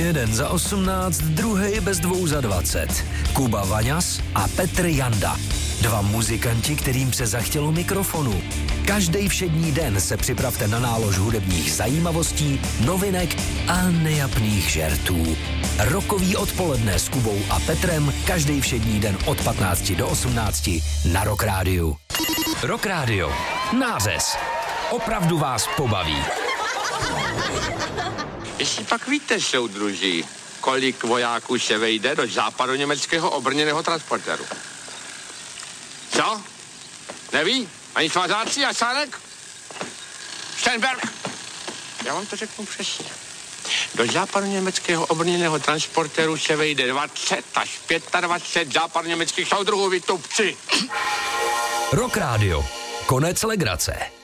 Jeden za 18, druhý bez 2 za 20. Kuba Vaňas a Petr Janda. 2 muzikanti, kterým se zachtělo mikrofonu. Každý všední den se připravte na nálož hudebních zajímavostí, novinek a nejapných žertů. Rokový odpoledne s Kubou a Petrem každý všední den od 15 do 18 na Rock Rádiu. Rock Rádio. Nářez. Opravdu vás pobaví. Jestli pak víte, soudruží, kolik vojáků se vejde do západoněmeckého obrněného transportéru? Co? Neví? Ani svazáci a Sánek? Steinberg? Já vám to řeknu přesně. Do západoněmeckého obrněného transportéru se vejde 20 až 25 západoněmeckých soudruhů, vy tupci. Rock Rádio. Konec legrace.